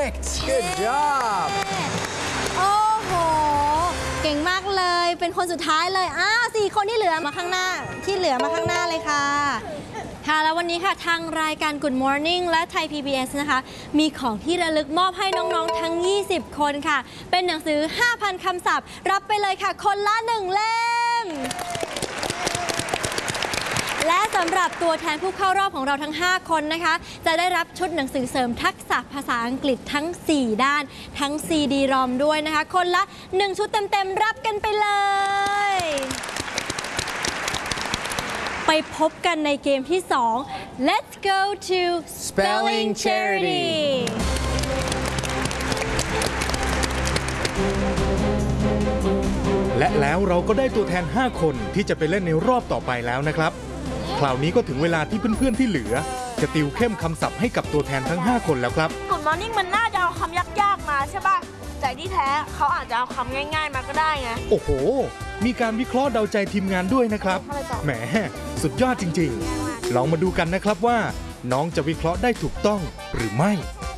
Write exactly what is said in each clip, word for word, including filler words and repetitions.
Correct. Good job. โอ้โหเก่งมากเลยเป็นคนสุดท้ายเลยอ้าวสี่คนที่เหลือมาข้างหน้าที่เหลือมาข้างหน้าเลยค่ะค่ะแล้ววันนี้ค่ะทางรายการ Good Morning และไทย พี บี เอส นะคะมีของที่ระลึกมอบให้น้องๆทั้งยี่สิบคนค่ะเป็นหนังสือ ห้าพัน คำศัพท์รับไปเลยค่ะคนละหนึ่งเล่มและสำหรับตัวแทนผู้เข้ารอบของเราทั้งห้าคนนะคะจะได้รับชุดหนังสือเสริมทักษะภาษาอังกฤษทั้งสี่ด้านทั้ง ซี ดี รอม ด้วยนะคะคนละหนึ่งชุดเต็มๆรับกันไปเลยไปพบกันในเกมที่สอง Let's go to Spelling Charity และแล้วเราก็ได้ตัวแทนห้าคนที่จะไปเล่นในรอบต่อไปแล้วนะครับคราวนี้ก็ถึงเวลาที่เพื่อนๆที่เหลือจะติวเข้มคำศัพท์ให้กับตัวแทนทั้งห้าคนแล้วครับ Good Morning มันน่าจะเอาคำยากๆมาใช่ป่ะแต่ที่แท้เขาอาจจะเอาคำง่ายๆมาก็ได้ไงโอ้โหมีการวิเคราะห์เดาใจทีมงานด้วยนะครับแหมสุดยอดจริงๆลองมาดูกันนะครับว่าน้องจะวิเคราะห์ได้ถูกต้องหรือไม่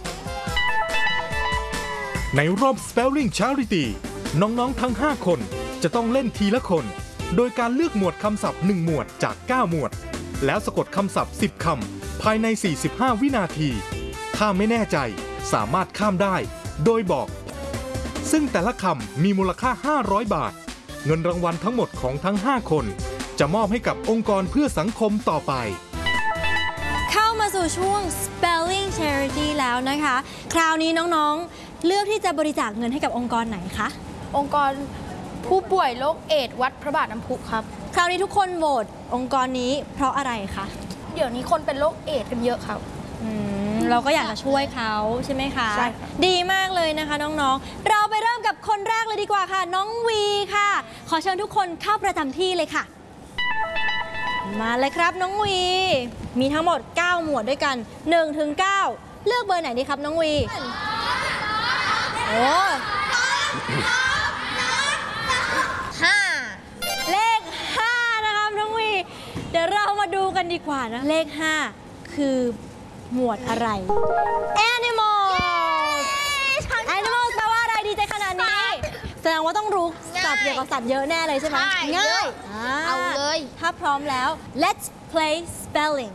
ในรอบ Spelling Charity น้องๆทั้งห้าคนจะต้องเล่นทีละคนโดยการเลือกหมวดคำศัพท์หนึ่งหมวดจากเก้าหมวดแล้วสะกดคำศัพท์สิบคำภายในสี่สิบห้าวินาทีถ้าไม่แน่ใจสามารถข้ามได้โดยบอกซึ่งแต่ละคำมีมูลค่าห้าร้อยบาทเงินรางวัลทั้งหมดของทั้งห้าคนจะมอบให้กับองค์กรเพื่อสังคมต่อไปเข้ามาสู่ช่วง Spelling Charity แล้วนะคะคราวนี้น้องๆเลือกที่จะบริจาคเงินให้กับองค์กรไหนคะองค์กรผู้ป่วยโรคเอดส์วัดพระบาทน้ำพุครับคราวนี้ทุกคนโหวตองค์กรนี้เพราะอะไรคะเดี๋ยวนี้คนเป็นโรคเอดส์กันเยอะครับเราก็อยากจะช่วยเขาใช่ไหมคะใช่ดีมากเลยนะคะน้องๆเราไปเริ่มกับคนแรกเลยดีกว่าค่ะน้องวีค่ะขอเชิญทุกคนเข้าประจำที่เลยค่ะมาเลยครับน้องวีมีทั้งหมดเก้าหมวดด้วยกันหนึ่งถึงเก้าเลือกเบอร์ไหนดีครับน้องวีโอ้ห้าเลขห้านะครับน้องวีเดี๋ยวเรามาดูกันดีกว่านะเลขห้าคือหมวดอะไร Animal Animal แปลว่าอะไรดีใจขนาดนี้แสดงว่าต้องรู้ศัพท์เกี่ยวกับสัตว์เยอะแน่เลยใช่ไหมง่ายเอาเลยถ้าพร้อมแล้ว Let's play spelling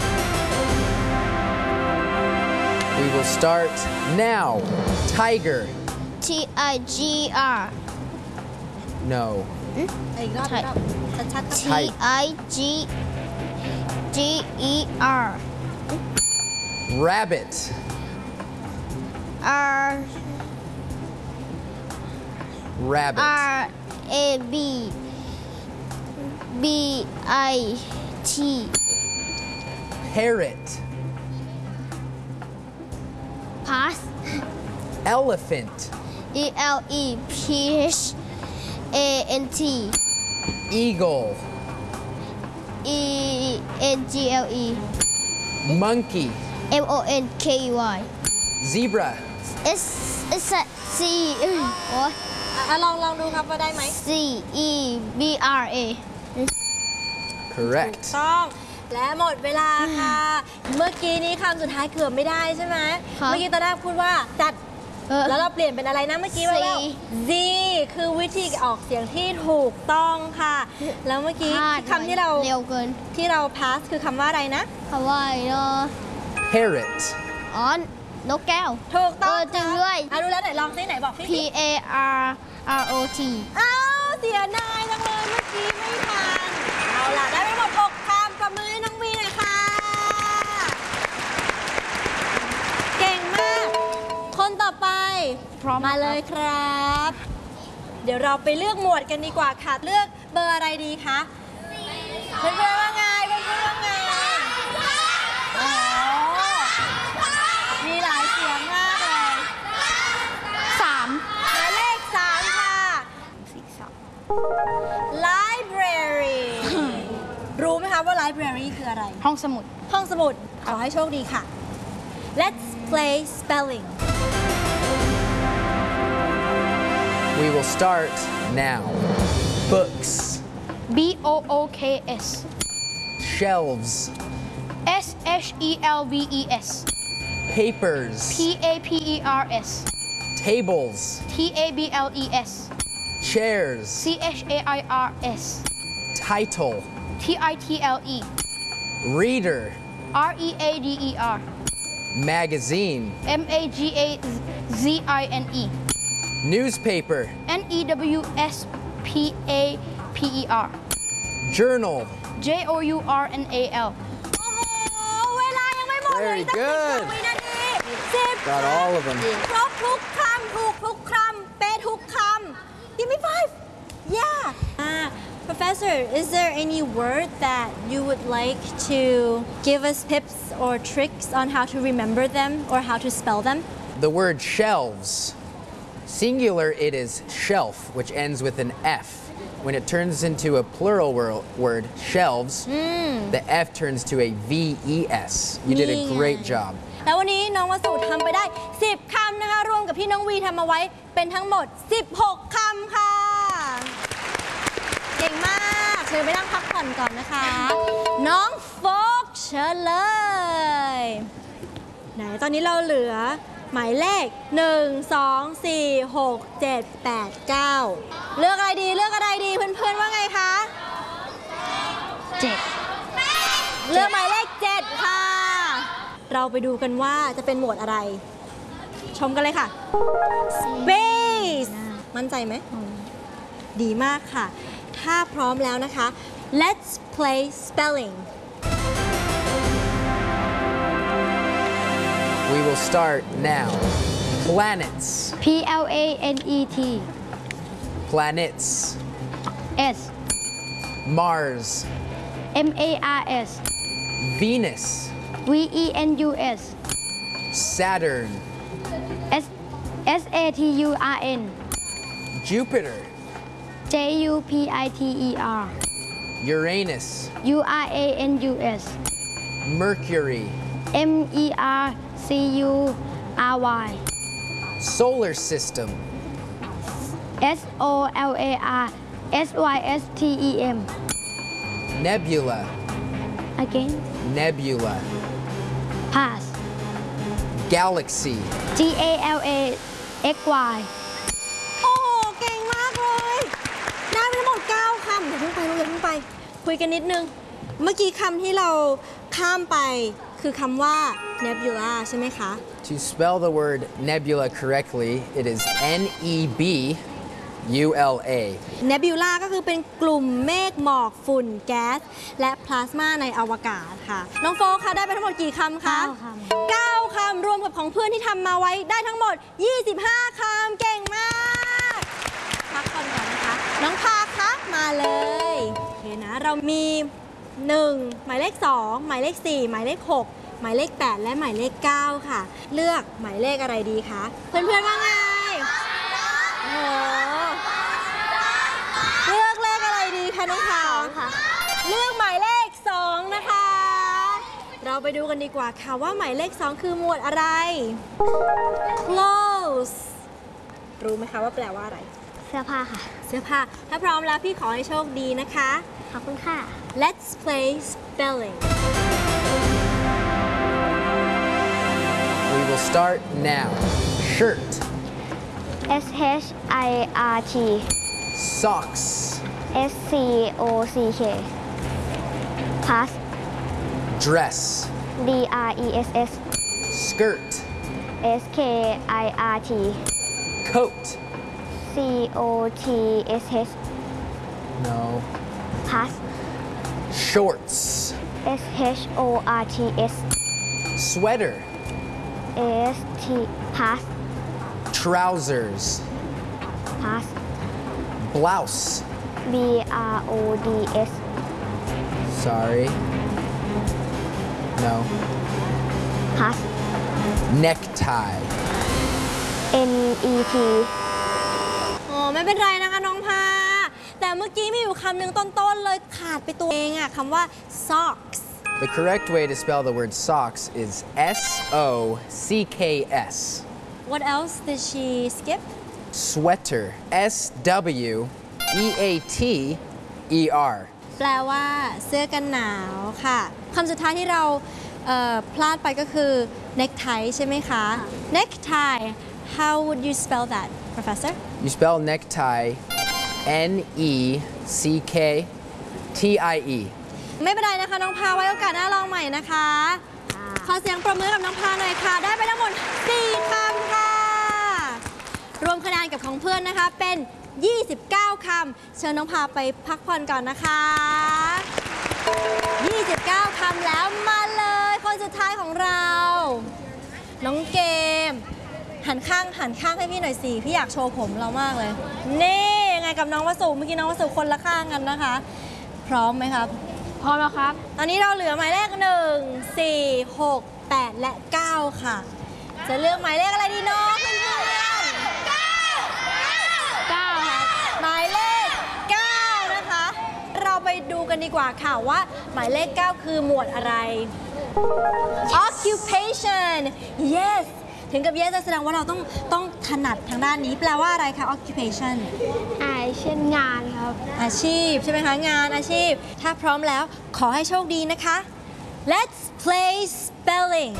We will start now. Tiger. T I G R No. อีกรอบอีกรอบชัดๆ T I G G E R Rabbit. R Rabbit. R A B B I T Parrot. Pass Elephant. E L E P H A N T Eagle. E N G L E Monkey. M O N K E Y Zebra. S S C โอ้ยลองลองดูครับว่าได้ไหม C E B R A Correct. ต้องและหมดเวลาค่ะเมื่อกี้นี้คำสุดท้ายเกือบไม่ได้ใช่ไหมเมื่อกี้ตอนแรกพูดว่าจัดแล้วเราเปลี่ยนเป็นอะไรนะเมื่อกี้ว่าแล้ว Z คือวิธีออกเสียงที่ถูกต้องค่ะแล้วเมื่อกี้คำที่เราเร็วเกินที่เรา pass คือคำว่าอะไรนะคำว่าอะไรเนาะ Parrot. อ๋อนกแก้วถูกต้องจริงด้วยอ่ะดูแล้วไหนลองซิไหนบอกพี่ P A R R O T อ้าวเสียดายจังเลยเมื่อกี้ไม่ทันเอาล่ะได้ไปหมดหกคำปรบมือให้น้องวีหน่อยค่ะเก่งมากคนต่อไปพร้อมมาเลยครับเดี๋ยวเราไปเลือกหมวดกันดีกว่าค่ะเลือกเบอร์อะไรดีคะเพื่อนๆว่าไงเพื่อนๆว่าไงโอ้มีหลายเสียงมากเลยสามหมายเลขสามค่ะ Library รู้ไหมคะว่า Library คืออะไรห้องสมุดห้องสมุดขอให้โชคดีค่ะ Let's play spelling We will start now. Books. B O O K S Shelves. S H E L V E S Papers. P A P E R S Tables. T A B L E S Chairs. C H A I R S Title. T I T L E Reader. R E A D E R Magazine. M A G A Z I N E Newspaper. N E W S P A P E R Journal. J O U R N A L โอ้โห เวลายังไม่หมดเลย Very ตั้งสิบ good วินาทีสิบ Got all of them. ครบทุกคำถูกทุกคำเป๊ะทุกคำ Give me five yeah ah Professor is there any word that you would like to give us tips or tricks on how to remember them or how to spell them The word shelves. Singular, it is shelf, which ends with an F. When it turns into a plural wor- word, shelves, the F turns to a V E S. You did a นี่ไง great job. แล้ววันนี้น้องวสุทำไปได้สิบคำนะคะ รวมกับที่น้องวีทำมาไว้เป็นทั้งหมดสิบหกคำค่ะ เก่งมากเชิญไปนั่งพักผ่อนก่อนนะคะ น้องโฟกเชิญเลย ไหนตอนนี้เราเหลือหมายเลข หนึ่ง สอง สี่ หก เจ็ด แปด เก้า เลือกอะไรดีเลือกอะไรดีเพื่อนๆว่าไงคะเจ็ดเลือกหมายเลขเจ็ดค่ะ เราไปดูกันว่าจะเป็นหมวดอะไร ชมกันเลยค่ะ Space มั่นใจไหม ดีมากค่ะ ถ้าพร้อมแล้วนะคะ Let's play spelling We will start now. Planets. P L A N E T Planets. S Mars. M A R S Venus. V E N U S Saturn. S S A T U R N Jupiter. J U P I T E R Uranus. U R A N U S Mercury. M E R C U R Y Solar System. S O L A R S Y S T E M Nebula. Again Nebula. Pass Galaxy. G A L A X Y โอ้โหเก่งมากเลย ได้ไปทั้งหมดเก้าคำอย่าเพิ่งไปลูกอย่าเพิ่งไป คุยกันนิดนึง เมื่อกี้คำที่เราข้ามไปคือคำว่า nebula ใช่ไหมคะ To spell the word nebula correctly, it is N E B U L A. nebula ก็คือเป็นกลุ่มเมฆหมอกฝุ่นแก๊ส และพลาสมาในอวกาศค่ะ น้องโฟค่ะได้ไปทั้งหมดกี่คำคะเก้าคำเก้าคำรวมกับของเพื่อนที่ทำมาไว้ได้ทั้งหมด ยี่สิบห้าคำเก่งมาก พักก่อนก่อนนะคะ น้องพาคะมาเลยโอเคนะ เรามี หนึ่ง หมายเลข สอง หมายเลข สี่ หมายเลข หก หมายเลข แปด และหมายเลข เก้า ค่ะ เลือกหมายเลขอะไรดีคะ เพื่อนๆว่าไงโอ้โหเลือกเลขอะไรดีคะน้องพาวค่ะ เลือกหมายเลข สอง นะคะ เราไปดูกันดีกว่าค่ะว่าหมายเลข สอง คือหมวดอะไร clothes รู้ไหมคะว่าแปลว่าอะไรเสื้อผ้าค่ะเสื้อผ้า ถ้าพร้อมแล้วพี่ขอให้โชคดีนะคะขอบคุณค่ะ Let's play spelling We will start now. Shirt. S H I R T Socks. S C O C K Pass Dress. D R E S S Skirt. S K I R T Coat. C O T S H No. Pass Shorts. S H O R T S Sweater. S T Pass Trousers. Pass Blouse. B R O D S Sorry. No. Pass Necktie. N E T อ๋อไม่เป็นไรนะคะน้องพา แต่เมื่อกี้มีอยู่คำหนึ่งต้นๆเลยขาดไปตัวเองอะคำว่า socks The correct way to spell the word socks is S O C K S. What else did she skip Sweater. S W E A T E R. แปลว่าเสื้อกันหนาวค่ะคำสุดท้ายที่เราเอ่อพลาดไปก็คือ necktie ใช่ไหมคะ necktie how would you spell that professor You spell necktie N E C K T I E. ไม่เป็นไรนะคะน้องพาไว้โอกาสหน้าลองใหม่นะคะขอเสียงปรบมือกับน้องพาหน่อยค่ะได้ไปทั้งหมดสี่คำค่ะรวมคะแนนกับของเพื่อนนะคะเป็นยี่สิบเก้าคำเชิญน้องพาไปพักผ่อนก่อนนะคะยี่สิบเก้าคำแล้วมาเลยคนสุดท้ายของเราน้องเกมหันข้างหันข้างให้พี่หน่อยสิพี่อยากโชว์ผมเรามากเลยนี่ยังไงกับน้องวสุเมื่อกี้น้องวสุคนละข้างกันนะคะพร้อมไหมครับพร้อมแล้วครับตอนนี้เราเหลือหมายเลขหนึ่ง สี่ หก แปด และ เก้า ค่ะ จะเลือกหมายเลขอะไรดีเนาะเพื่อนๆเก้าเก้าครับหมายเลข เก้า นะคะ เราไปดูกันดีกว่าค่ะว่าหมายเลข เก้า คือหมวดอะไร occupation yes ถึงกับ yes แสดงว่าเราต้องต้องถนัดทางด้านนี้แปลว่าอะไรคะ occupation อ่าเช่นงานครับอาชีพใช่ไหมคะงานอาชีพถ้าพร้อมแล้วขอให้โชคดีนะคะ Let's play spelling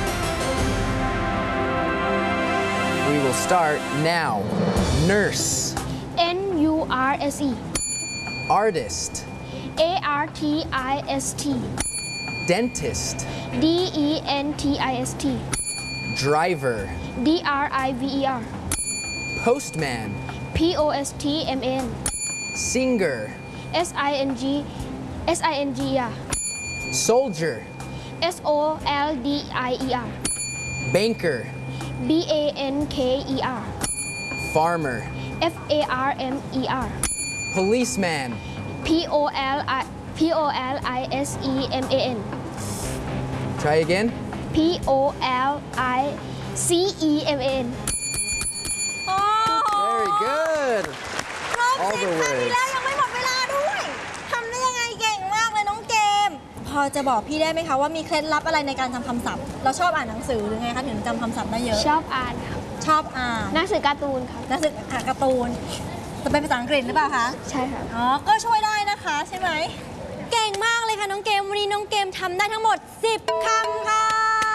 We will start now. Nurse, N U R S E artist, A R T I S T dentist, D E N T I S T driver, D R I V E R postman, P O S T M A N singer, S I N G S I N G E R soldier, S O L D I E R banker, B A N K E R farmer, F A R M E R policeman, P O L I P O L I S E M A N try again, P O L I C E M A N โอ้ very good, ครบ all สิบ the คำนี้ words. แล้วยังไม่หมดเวลาด้วยทำได้ยังไงเก่งมากเลยน้องเกม พอจะบอกพี่ได้ไหมคะว่ามีเคล็ดลับอะไรในการทำคำศัพท์ เราชอบอ่านหนังสือหรือไงคะถึงจำคำศัพท์ได้เยอะชอบอ่านครับชอบอ่านหนังสือการ์ตูนครับหนังสืออ่านการ์ตูนจะเป็นภาษาอังกฤษหรือเปล่าคะใช่ครับอ๋อ ก็ช่วยได้นะคะใช่ไหม เก่งมากเลยค่ะน้องเกม วันนี้น้องเกมทำได้ทั้งหมด สิบ คำค่ะ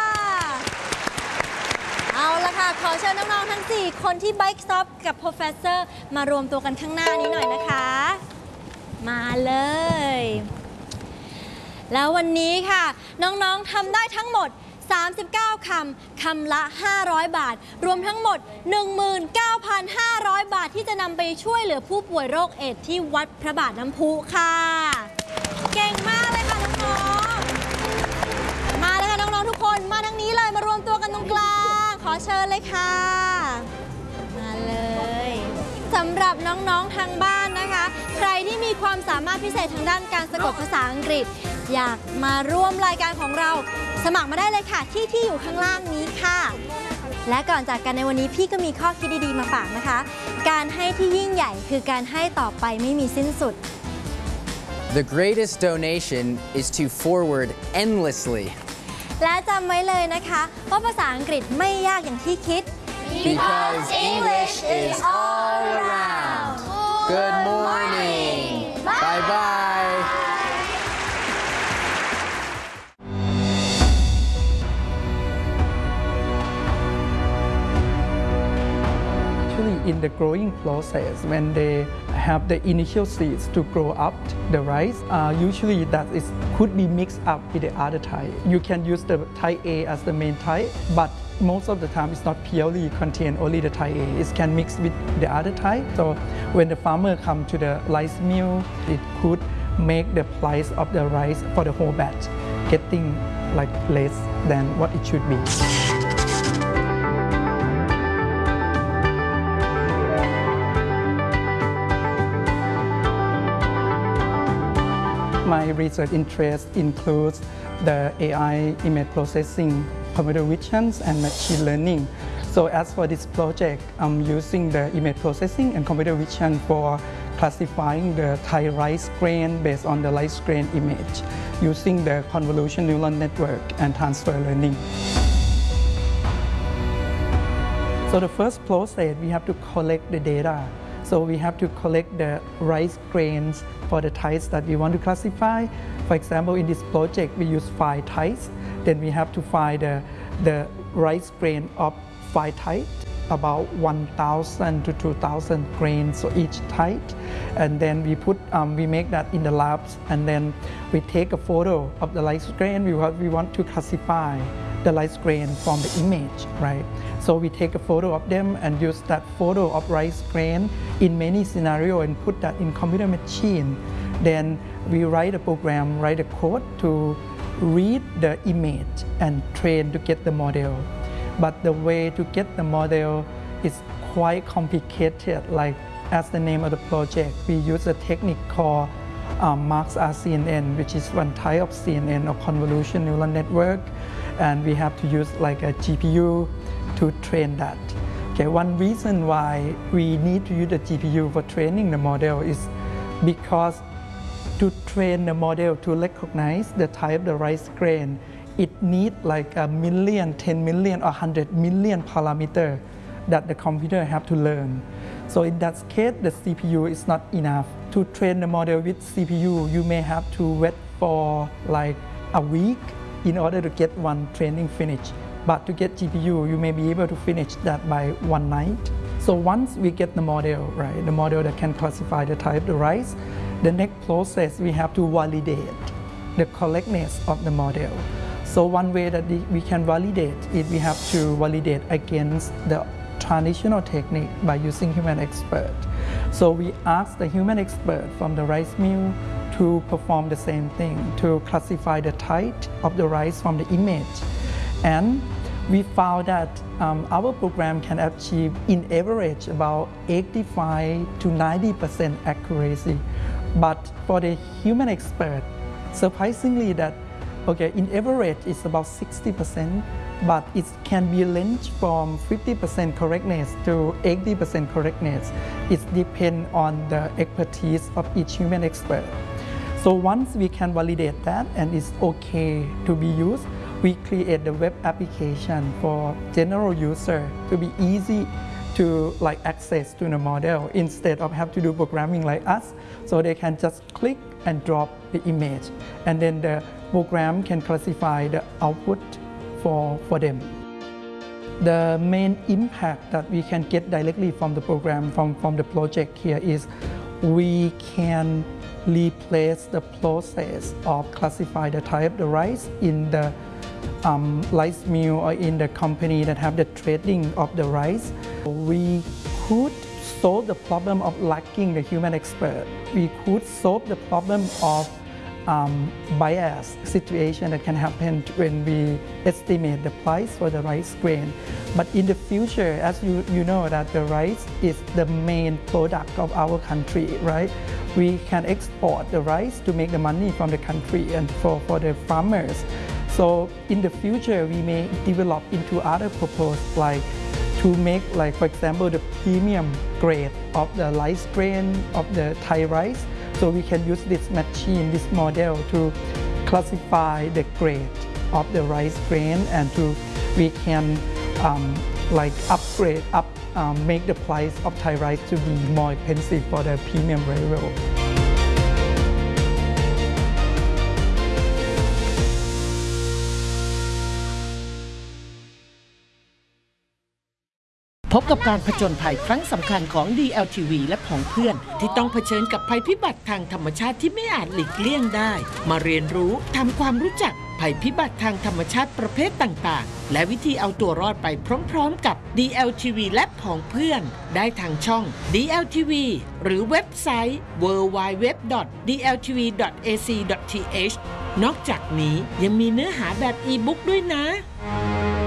เอาละค่ะ ขอเชิญน้องๆทั้ง สี่ คนที่ Bike Stop กับ Professor มารวมตัวกันข้างหน้านี้หน่อยนะคะ มาเลย แล้ววันนี้ค่ะ น้องๆทำได้ทั้งหมด สามสิบเก้า คำ คำละ ห้าร้อย บาท รวมทั้งหมด หนึ่งหมื่นเก้าพันห้าร้อย บาทที่จะนำไปช่วยเหลือผู้ป่วยโรคเอดส์ที่วัดพระบาทน้ำพุค่ะ เก่งมากเลยค่ะน้องๆ มาเลยค่ะน้องๆทุกคนมาทางนี้เลยมารวมตัวกันตรงกลาง ขอเชิญเลยค่ะ มาเลยสำหรับน้องๆทางบ้านนะคะ ใครที่มีความสามารถพิเศษทางด้านการสะกดภาษาอังกฤษ อยากมาร่วมรายการของเราสมัครมาได้เลยค่ะที่ที่อยู่ข้างล่างนี้ค่ะ และก่อนจากกันในวันนี้พี่ก็มีข้อคิดดีๆมาฝากนะคะ การให้ที่ยิ่งใหญ่คือการให้ต่อไปไม่มีสิ้นสุด The greatest donation is to forward endlessly. และจำไว้เลยนะคะว่าภาษาอังกฤษไม่ยากอย่างที่คิด Because English is all around. Good morning. Bye bye. Actually, in the growing process, when they have the initial seeds to grow up the rice, uh, usually that is could be mixed up with the other type. You can use the type A as the main type, but most of the time it's not purely contain only the type A. It can mix with the other type. So when the farmer come to the rice mill, it could make the price of the rice for the whole batch getting like less than what it should be. My research interest includes the A I image processing, computer vision, and machine learning. So as for this project, I'm using the image processing and computer vision for classifying the Thai rice grain based on the rice grain image using the convolution neural network and transfer learning. So the first process, we have to collect the data. So we have to collect the rice grains for the types that we want to classify. For example, in this project, we use five types. Then we have to find the the rice grain of five types, about one thousand to two thousand grains for each type, and then we put um, we make that in the labs, and then we take a photo of the rice grain. We want, we want to classify the rice grain from the image, right? So we take a photo of them and use that photo of rice grain in many scenarios and put that in computer machine. Then we write a program, write a code to read the image and train to get the model. But the way to get the model is quite complicated. Like as the name of the project, we use a technique called um, Marx-R C N N, which is one type of C N N or convolution neural network, and we have to use like a G P U to train that. Okay, one reason why we need to use the G P U for training the model is because to train the model to recognize the type of the rice grain, it needs like a million, ten million, or one hundred million parameters that the computer have to learn. So in that case, the C P U is not enough. To train the model with C P U, you may have to wait for like a week in order to get one training finished. But to get G P U, you may be able to finish that by one night. So once we get the model, right, the model that can classify the type of the rice, the next process we have to validate the correctness of the model. So one way that we can validate it, we have to validate against the traditional technique by using human expert. So we ask the human expert from the rice mill to perform the same thing, to classify the type of the rice from the image. And we found that um, our program can achieve in average about eighty-five to ninety percent accuracy. But for the human expert, surprisingly that okay, in average it's about sixty percent, but it can be ranged from fifty percent correctness to eighty percent correctness. It depends on the expertise of each human expert. So once we can validate that and it's okay to be used, we create the web application for general user to be easy to like access to the model instead of have to do programming like us. So they can just click and drop the image, and then the program can classify the output for, for them. The main impact that we can get directly from the program, from, from the project here is we can replace the process of classify the type of the rice in the um, rice mill or in the company that have the trading of the rice. We could solve the problem of lacking the human expert. We could solve the problem of um, bias situation that can happen when we estimate the price for the rice grain. But in the future, as you, you know that the rice is the main product of our country, right? We can export the rice to make the money from the country and for, for the farmers. So in the future, we may develop into other purpose like to make, like for example, the premium grade of the rice grain of the Thai rice. So we can use this machine, this model to classify the grade of the rice grain, and to we can um, like upgrade, up, um, make the price of Thai rice to be more expensive for the premium level. พบกับการผจญภัยครั้งสำคัญของ ดี แอล ที วี และผองเพื่อนที่ต้องเผชิญกับภัยพิบัติทางธรรมชาติที่ไม่อาจหลีกเลี่ยงได้มาเรียนรู้ทำความรู้จักภัยพิบัติทางธรรมชาติประเภทต่างๆและวิธีเอาตัวรอดไปพร้อมๆกับ ดี แอล ที วี และผองเพื่อนได้ทางช่อง ดี แอล ที วี หรือเว็บไซต์ ดับเบิลยู ดับเบิลยู ดับเบิลยู ดอท ดี แอล ที วี ดอท เอ ซี ดอท ที เอช นอกจากนี้ยังมีเนื้อหาแบบอีบุ๊กด้วยนะ